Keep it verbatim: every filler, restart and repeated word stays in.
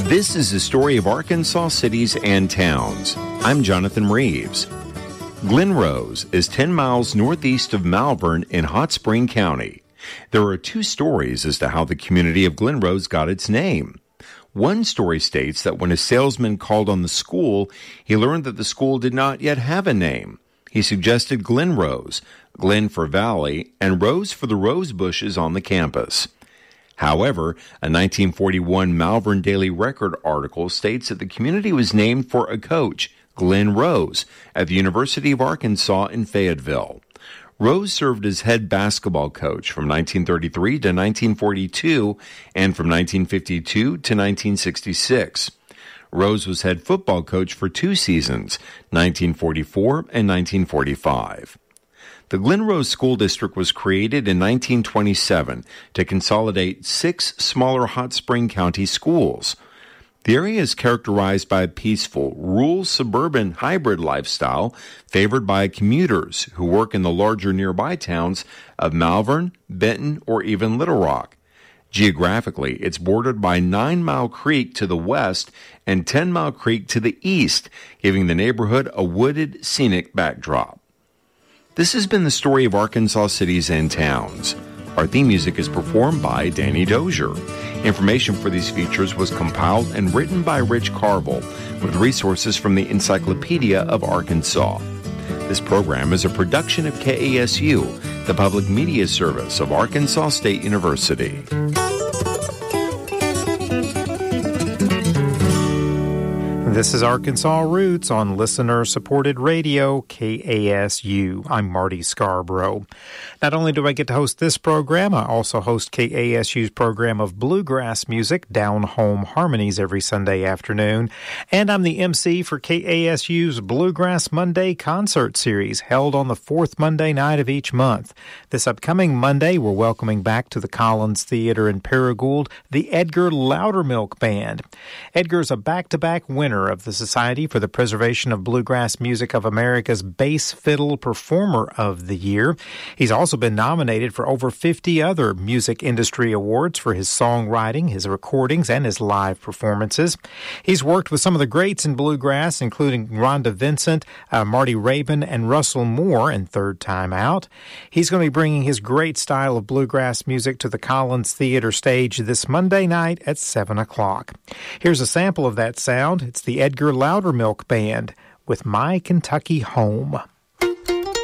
This is the story of Arkansas cities and towns. I'm Jonathan Reeves. Glen Rose is ten miles northeast of Malvern in Hot Spring County. There are two stories as to how the community of Glen Rose got its name. One story states that when a salesman called on the school, he learned that the school did not yet have a name. He suggested Glen Rose, Glen for valley, and Rose for the rose bushes on the campus. However, a nineteen forty-one Malvern Daily Record article states that the community was named for a coach, Glen Rose, at the University of Arkansas in Fayetteville. Rose served as head basketball coach from nineteen thirty-three to nineteen forty-two and from nineteen fifty-two to nineteen sixty-six. Rose was head football coach for two seasons, nineteen forty-four and nineteen forty-five. The Glen Rose School District was created in nineteen twenty-seven to consolidate six smaller Hot Spring County schools. The area is characterized by a peaceful, rural suburban hybrid lifestyle favored by commuters who work in the larger nearby towns of Malvern, Benton, or even Little Rock. Geographically, it's bordered by Nine Mile Creek to the west and Ten Mile Creek to the east, giving the neighborhood a wooded, scenic backdrop. This has been the story of Arkansas cities and towns. Our theme music is performed by Danny Dozier. Information for these features was compiled and written by Rich Carville, with resources from the Encyclopedia of Arkansas. This program is a production of K A S U, the public media service of Arkansas State University. This is Arkansas Roots on listener-supported radio, K A S U. I'm Marty Scarborough. Not only do I get to host this program, I also host K A S U's program of bluegrass music, Down Home Harmonies, every Sunday afternoon. And I'm the M C for K A S U's Bluegrass Monday concert series, held on the fourth Monday night of each month. This upcoming Monday, we're welcoming back to the Collins Theater in Paragould the Edgar Loudermilk Band. Edgar's a back-to-back winner of the Society for the Preservation of Bluegrass Music of America's Bass Fiddle Performer of the Year. He's also been nominated for over fifty other music industry awards for his songwriting, his recordings, and his live performances. He's worked with some of the greats in bluegrass, including Rhonda Vincent, uh, Marty Raybon, and Russell Moore in Third Time Out. He's going to be bringing his great style of bluegrass music to the Collins Theater stage this Monday night at seven o'clock. Here's a sample of that sound. It's the Edgar Loudermilk Band with My Kentucky Home.